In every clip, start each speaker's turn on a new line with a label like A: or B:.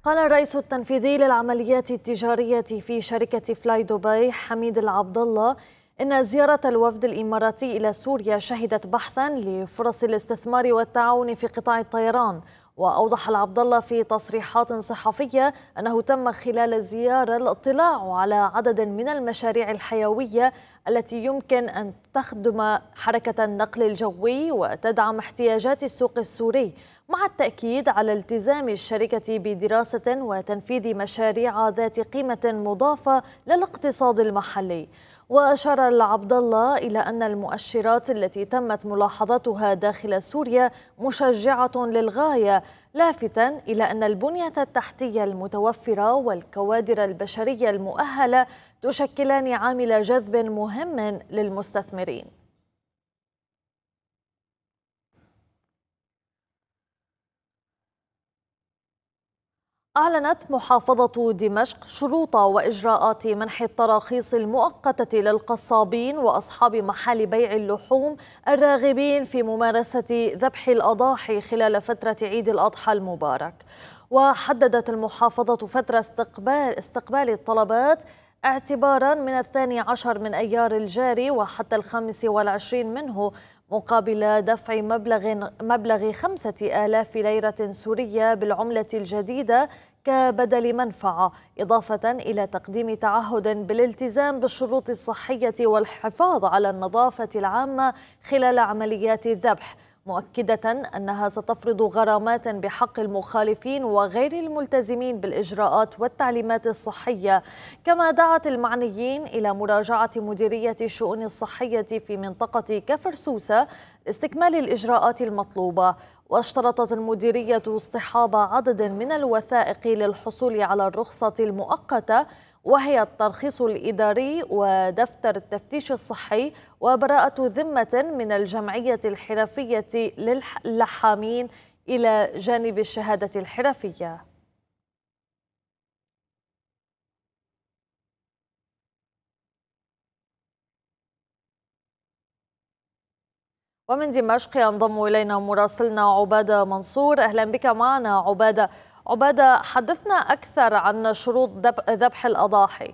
A: قال الرئيس التنفيذي للعمليات التجارية في شركة فلاي دبي حميد العبد الله إن زيارة الوفد الإماراتي إلى سوريا شهدت بحثا لفرص الاستثمار والتعاون في قطاع الطيران. وأوضح العبد الله في تصريحات صحفية أنه تم خلال الزيارة الاطلاع على عدد من المشاريع الحيوية التي يمكن أن تخدم حركة النقل الجوي وتدعم احتياجات السوق السوري، مع التأكيد على التزام الشركة بدراسة وتنفيذ مشاريع ذات قيمة مضافة للاقتصاد المحلي. وأشار العبد الله إلى أن المؤشرات التي تمت ملاحظتها داخل سوريا مشجعة للغاية، لافتا إلى أن البنية التحتية المتوفرة والكوادر البشرية المؤهلة تشكلان عامل جذب مهم للمستثمرين. أعلنت محافظة دمشق شروط وإجراءات منح التراخيص المؤقتة للقصابين وأصحاب محال بيع اللحوم الراغبين في ممارسة ذبح الأضاحي خلال فترة عيد الأضحى المبارك. وحددت المحافظة فترة استقبال الطلبات اعتبارا من 12 من أيار الجاري وحتى 25 منه، مقابل دفع مبلغ 5000 ليرة سورية بالعملة الجديدة كبدل منفعة، إضافة إلى تقديم تعهد بالالتزام بالشروط الصحية والحفاظ على النظافة العامة خلال عمليات الذبح، مؤكدة أنها ستفرض غرامات بحق المخالفين وغير الملتزمين بالإجراءات والتعليمات الصحية. كما دعت المعنيين إلى مراجعة مديرية الشؤون الصحية في منطقة كفر سوسة لاستكمال الإجراءات المطلوبة. واشترطت المديرية اصطحاب عدد من الوثائق للحصول على الرخصة المؤقتة، وهي الترخيص الإداري ودفتر التفتيش الصحي وبراءة ذمة من الجمعية الحرفية للحامين إلى جانب الشهادة الحرفية. ومن دمشق ينضم إلينا مراسلنا عبادة منصور. أهلا بك معنا عبادة. حدثنا أكثر عن شروط ذبح الأضاحي.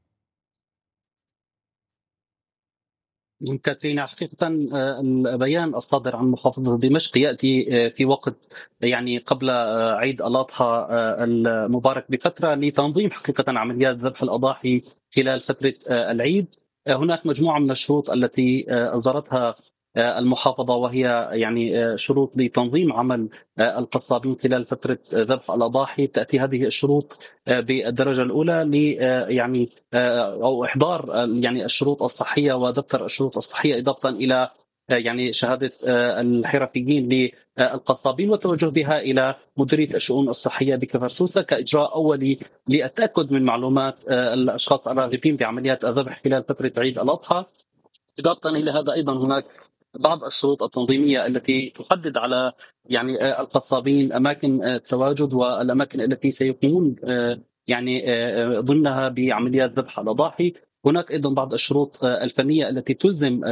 B: كاترينا، حقيقة البيان الصادر عن محافظة دمشق يأتي في وقت يعني قبل عيد الأضحى المبارك بفترة لتنظيم حقيقة عمليات ذبح الأضاحي خلال فترة العيد. هناك مجموعة من الشروط التي أصدرتها المحافظة، وهي يعني شروط لتنظيم عمل القصابين خلال فترة ذبح الأضاحي. تأتي هذه الشروط بالدرجة الأولى ل يعني او احضار يعني الشروط الصحيه ودفتر الشروط الصحيه، اضافه الى يعني شهاده الحرفيين للقصابين، والتوجه بها الى مديريه الشؤون الصحيه بكفر سوسه كاجراء اولي للتاكد من معلومات الاشخاص الراغبين بعمليات الذبح خلال فتره عيد الاضحى. اضافه الى هذا ايضا هناك بعض الشروط التنظيميه التي تحدد على يعني القصابين اماكن التواجد والاماكن التي سيقومون يعني ضمنها بعمليات ذبح الاضاحي. هناك ايضا بعض الشروط الفنيه التي تلزم